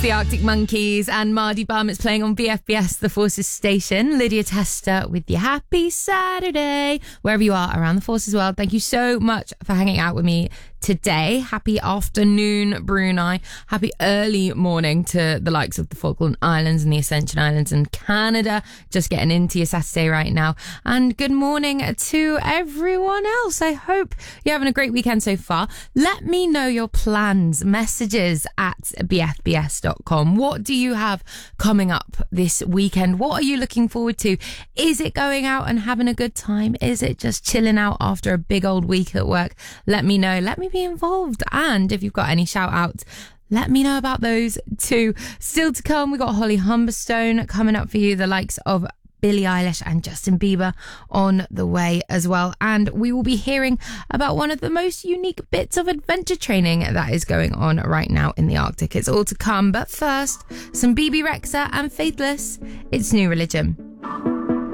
The Arctic Monkeys and Mardy Bum. It's playing on VFBS, the Forces station. Lydia Tester with your happy Saturday. Wherever you are around the Forces world, thank you so much for hanging out with me today. Happy afternoon, Brunei. Happy early morning to the likes of the Falkland Islands and the Ascension Islands and Canada. Just getting into your Saturday right now. And good morning to everyone else. I hope you're having a great weekend so far. Let me know your plans, messages at bfbs.com. What do you have coming up this weekend? What are you looking forward to? Is it going out and having a good time? Is it just chilling out after a big old week at work? Let me know. Let me be involved. And if you've got any shout outs, let me know about those too. Still to come, we got Holly Humberstone coming up for you, the likes of Billie Eilish and Justin Bieber on the way as well. And we will be hearing about one of the most unique bits of adventure training that is going on right now in the Arctic. It's all to come. But first, some BB Rexha and Faithless. It's New Religion.